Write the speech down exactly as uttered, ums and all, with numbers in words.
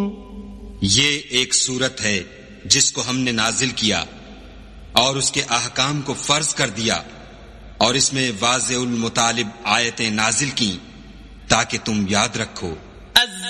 ये एक सूरत है जिसको हमने नाजिल किया और उसके अहकाम को फर्ज कर दिया और इसमें वाज़ेउल मुतालिब आयतें नाजिल की ताकि तुम याद रखो।